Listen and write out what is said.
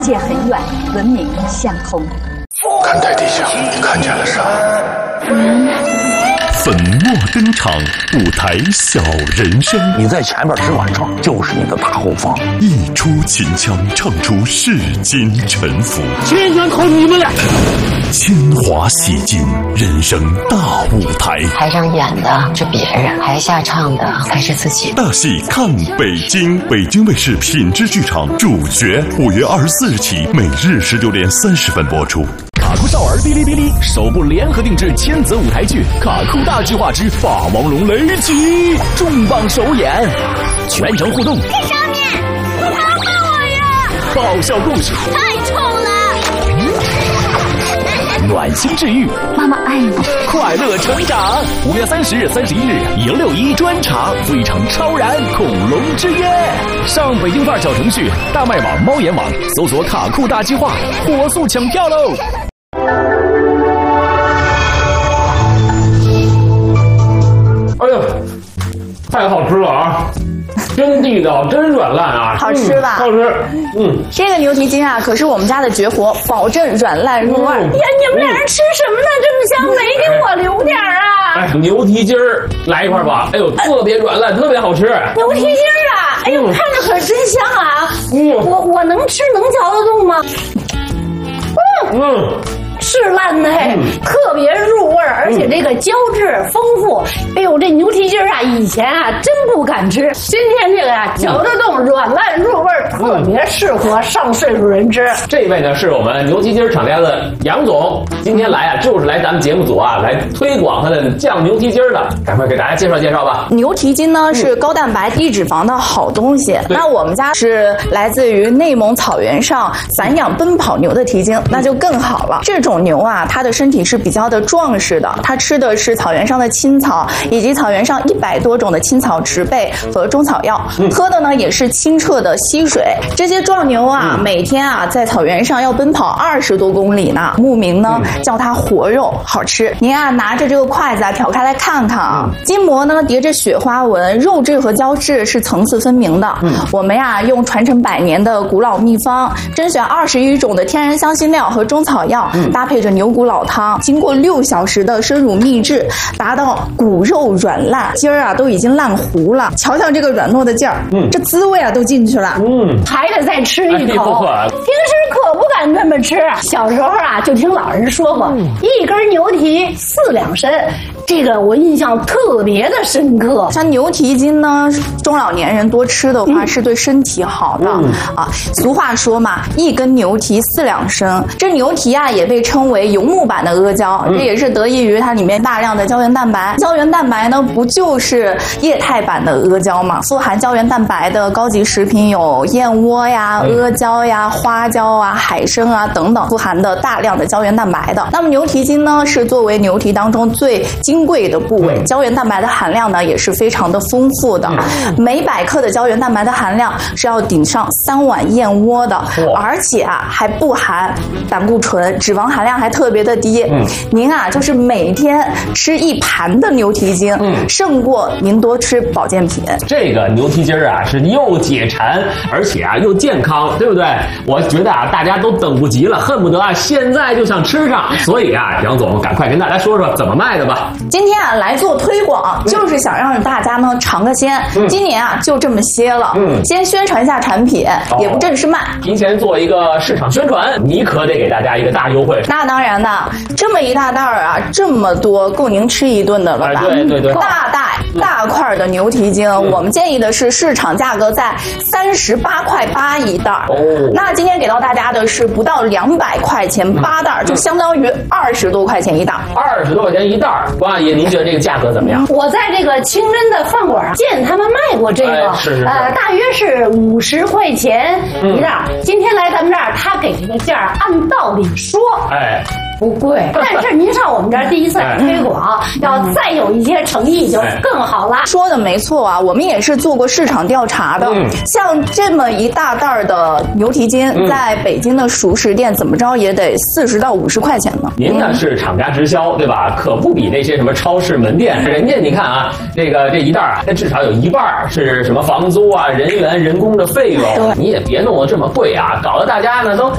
界很远，文明相通。 看台底下看见了啥？ 粉墨登场，舞台小人生。 你在前面吃晚唱，就是你的大后方。 一出秦腔，唱出世间沉浮。 全全靠你们了！ 铅华洗尽，人生大舞台。 台上演的是别人，台下唱的才是自己。 大戏看北京，北京卫视品质剧场主角，5月24日起，每日19点30分播出。 卡酷少儿哔哩哔哩首部联合定制千泽舞台剧《卡酷大计划之霸王龙雷击》重磅首演，全程互动。 在上面，你饶过我呀！ 爆笑故事， 太丑了！ 暖心治愈， 妈妈爱你， 快乐成长。5月30日、31日，161专场《非常超然恐龙之约》，上北京范儿小程序、大麦网、猫眼网搜索“卡酷大计划”，火速抢票喽！ 哎呦，太好吃了啊！真地道，真软烂啊！ 好吃吧？ 好吃。 这个牛蹄筋啊，可是我们家的绝活，保证软烂入味。 呀，你们俩人吃什么呢？这么香，没给我留点啊？ 哎，牛蹄筋儿来一块吧！哎呦，特别软烂，特别好吃。 牛蹄筋儿啊！哎呦，看着可真香啊！我能吃能嚼得动吗？是烂的，特别入味儿，而且这个胶质丰富。哎呦，这牛蹄筋啊，以前啊真不敢吃，今天这个呀嚼得动，软烂入味儿，特别适合上岁数人吃。 这位呢是我们牛蹄筋厂家的杨总，今天来啊就是来咱们节目组啊来推广他的酱牛蹄筋的，赶快给大家介绍介绍吧。 牛蹄筋呢是高蛋白低脂肪的好东西，那我们家是来自于内蒙草原上散养奔跑牛的蹄筋，那就更好了。这种牛啊，它的身体是比较的壮实的，它吃的是草原上的青草，以及草原上100多种的青草植被和中草药，喝的呢也是清澈的溪水。这些壮牛啊，每天啊在草原上要奔跑20多公里呢，牧民呢叫它活肉，好吃。您啊拿着这个筷子啊挑开来看看啊，筋膜呢叠着雪花纹，肉质和胶质是层次分明的。我们呀用传承100年的古老秘方，甄选21种的天然香辛料和中草药，搭配着牛骨老汤，经过6小时的生乳秘制，达到骨肉软烂，筋儿啊都已经烂糊了。瞧瞧这个软糯的劲儿，这滋味啊都进去了。 还得再吃一口。平时可不敢这么吃，小时候啊就听老人说过，一根牛蹄4两参。这个我印象特别的深刻。 像牛蹄筋呢，中老年人多吃的话是对身体好的啊。俗话说嘛，一根牛蹄4两参。这牛蹄啊也被称为游牧版的阿胶，这也是得益于它里面大量的胶原蛋白。胶原蛋白呢不就是液态版的阿胶嘛？富含胶原蛋白的高级食品有燕窝呀、阿胶呀、花椒啊、海参啊等等，富含的大量的胶原蛋白的。那么牛蹄筋呢是作为牛蹄当中最金贵的部位，胶原蛋白的含量呢也是非常的丰富的，每100克的胶原蛋白的含量是要顶上3碗燕窝的，而且啊还不含胆固醇，脂肪含量还特别的低。您啊就是每天吃1盘的牛蹄筋，胜过您多吃保健品。 这个牛蹄筋啊是又解馋，而且啊又健康，对不对？我觉得啊大家都等不及了，恨不得啊现在就想吃上。所以啊杨总赶快跟大家说说怎么卖的吧。 今天啊来做推广，就是想让大家呢尝个鲜。今年啊就这么些了，先宣传一下产品，也不正式卖， 提前做一个市场宣传，你可得给大家一个大优惠。 那当然的，这么一大袋儿啊，这么多，够您吃一顿的了吧？ 对， 大袋大块的牛蹄筋，我们建议的是市场价格在38.8块一袋。那今天给到大家的是不到200块钱8袋，就相当于20多块钱一袋。 20多块钱一袋，王阿姨，您觉得这个价格怎么样？ 我在这个清真的饭馆见他们卖过这个，大约是50块钱一袋。今天来咱们这儿，他给这个价按道理说，不贵，但是您上我们这儿第一次来推广，要再有一些诚意就更好了。 说的没错啊，我们也是做过市场调查的。像这么一大袋的牛蹄筋，在北京的熟食店怎么着也得40到50块钱呢。 您呢是厂家直销，对吧？可不比那些什么超市门店，人家你看啊，这一袋啊，它至少有1半是什么房租啊、人员、人工的费用，你也别弄得这么贵啊，搞得大家呢都